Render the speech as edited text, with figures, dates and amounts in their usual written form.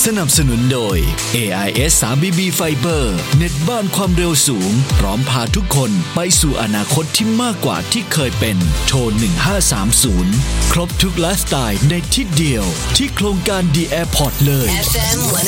สนับสนุนโดย AIS 3BB Fiber เน็ตบ้านความเร็วสูงพร้อมพาทุกคนไปสู่อนาคตที่มากกว่าที่เคยเป็นโทร1530ครบทุกไลฟ์สไตล์ในที่เดียวที่โครงการ The Airport เลย